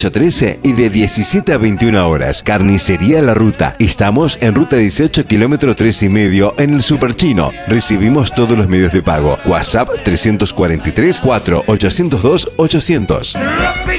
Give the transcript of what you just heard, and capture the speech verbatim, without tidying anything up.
trece y de diecisiete a veintiuna horas. Carnicería La Ruta. Estamos en ruta dieciocho, kilómetro tres y medio en el Super Chino. Recibimos todos los medios de pago. WhatsApp tres cuatro tres, cuatro ocho cero dos, ochocientos.